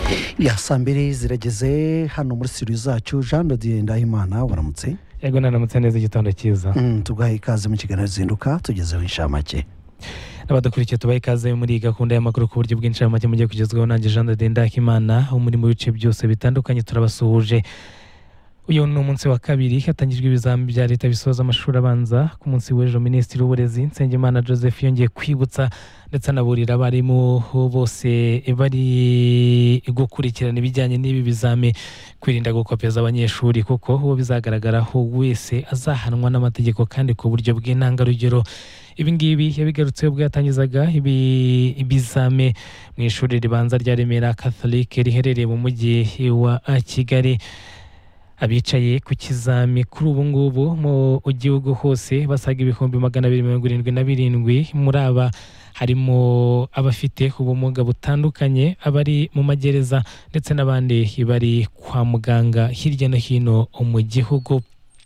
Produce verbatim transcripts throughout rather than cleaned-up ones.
ya saa mbiri zirageze hano muri studio zacu. Jean de Dieu Ndahimana, waramutse? Yego naramutse neza, igitondo cyiza. Mm, tugahe ikaze mu kiganiro Zinduka tugezeho inshamake. Abadukurikiye tubaye ikaze muri gahunda y'amakuru ku buryo bw'inshamake mugiye kugezweho nanjye Jean de Dieu Ndahimana, aho muri mu bice byose bitandukanye turabasuhuje. Uyu ni umunsi wa kabiri hatangijwe ibizami bya leta bisoza amashuri abanza. Ku munsi w'ejo Minisitiri w'Uburezi Nsengimana Joseph yongeye kwibutsa ndetse anaburira abarimu bose bari gukurikirana ibijyanye n'ibi bizami kwirinda gukopeza abanyeshuri, kuko uwo bizagaragaraho wese azahanwa n'amategeko kandi ku buryo bw'intangarugero. Ibi ngibi yabigarutseho ubwo yatangizaga ibi ibizame mu ishuri ribanza rya Remera Catholic riherereye mu mujyi wa Kigali. Abicaye ku kizami kuri ubu ngubu mu gihugu hose basaga ibihumbi magana abiri mirongo irindwi na birindwi. Muri aba harimo abafite ubumuga butandukanye, abari mu magereza ndetse n'abandi bari kwa muganga hirya no hino mu gihugu.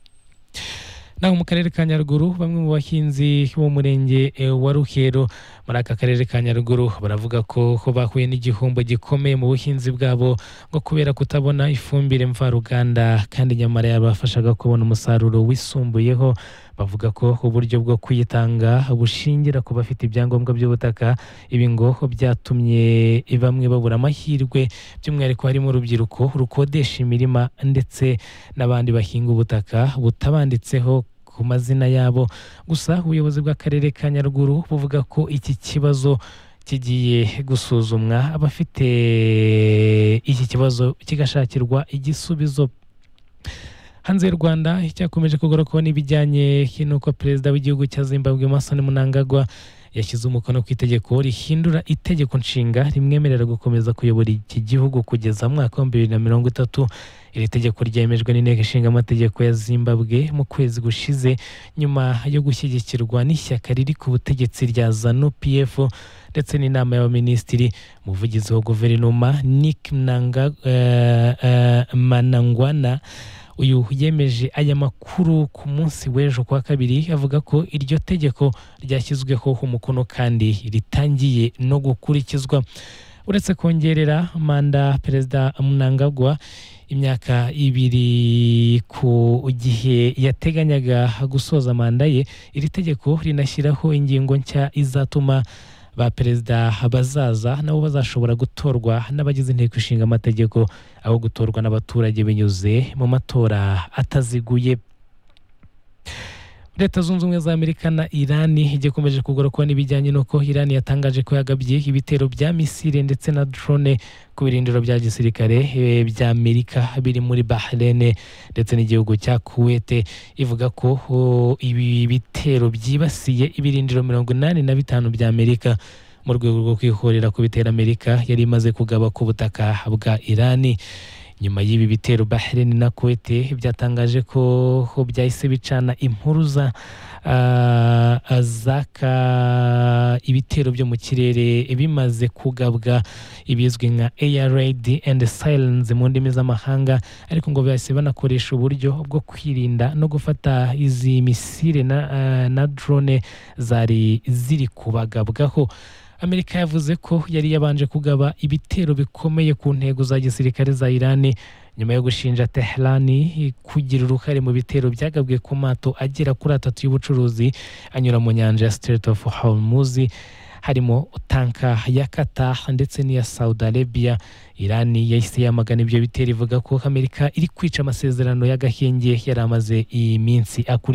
Naho mu karere ka Nyaruguru, bamwe mu bahinzi bo murenge wa Ruhero muri aka karere ka Nyaruguru baravuga ko bahuye n'igihombo gikomeye mu buhinzi bwabo ngo kubera kutabona ifumbire mvaruganda, kandi nyamara yabafashaga kubona umusaruro wisumbuyeho. Bavuga ko uburyo bwo kuyitanga bushingira ku bafite ibyangombwa by'ubutaka. Ibi ngo byatumye bamwe babura amahirwe, by'umwihariko harimo urubyiruko rukodesha imirima ndetse n'abandi bahinga ubutaka butabanditseho ku mazina yabo. Gusa ubuyobozi bw'akarere ka Nyaruguru buvuga ko iki kibazo kigiye gusuzumwa, abafite iki kibazo kigashakirwa igisubizo. Hanze y'u Rwanda icyakomeje kugarukaho n'ibijyanye n'uko perezida w'igihugu cya Zimbabwe Emmerson Mnangagwa yashyize umukono ku itegeko rihindura itegeko nshinga rimwemerera gukomeza kuyobora iki gihugu kugeza mu mwaka wa bibiri na mirongo itatu. Iri tegeko ryemejwe n'inteko ishinga amategeko ya Zimbabwe mu kwezi gushize nyuma yo gushyigikirwa n'ishyaka riri ku butegetsi rya ZANU P F ndetse n'inama y'abaminisitiri. Umuvugizi wa guverinoma Nick Mnanga, uh, uh, Manangwana uyu yemeje aya makuru ku munsi w'ejo kwa kabiri, avuga ko iryo tegeko ryashyizweho umukono kandi ritangiye no gukurikizwa. Uretse kongerera manda perezida Mnangagwa imyaka ibiri ku gihe yateganyaga gusoza manda ye, iri tegeko rinashyiraho ingingo nshya izatuma ba perezida bazaza nabo bazashobora gutorwa n'abagize inteko ishinga amategeko aho gutorwa n'abaturage binyuze mu matora ataziguye. Leta Zunze Ubumwe za Amerika na Irani igikomeje kugaruka n'ibijyanye n'uko Irani yatangaje ko yagabye ibitero bya misile ndetse na drone ku birindiro bya gisirikare bya Amerika biri muri Bahrain ndetse n'igihugu cya Kuwait. Ivuga ko ibi bitero byibasiye ibirindiro mirongo inani na bitanu bya Amerika mu rwego rwo kwihorera ku bitero Amerika yari imaze kugaba ku butaka bwa Irani. Nyuma y'ibi bitero Bahrain na Kuwait byatangaje ko byahise bicana impuruza uh, zaka ibitero byo mu kirere bimaze kugabwa, ibizwi nka air raid and silence mu ndimi z'amahanga, ariko ngo bahise banakoresha uburyo bwo kwirinda no gufata izi misile na, uh, na drone zari ziri kubagabwaho. Amerika yavuze ko yari yabanje kugaba ibitero bikomeye ku ntego za gisirikare za Irani nyuma yo gushinja Teherani kugira uruhare mu bitero byagabwe ku mato agera kuri atatu y'ubucuruzi anyura mu nyanja ya Strait of Hormuz, harimo tanka ya Qatar ndetse n'iya Saudi Arabia. Irani yahise yamagana ibyo bitero ivuga ko Amerika iri kwica amasezerano y'agahenge yari amaze iminsi akuri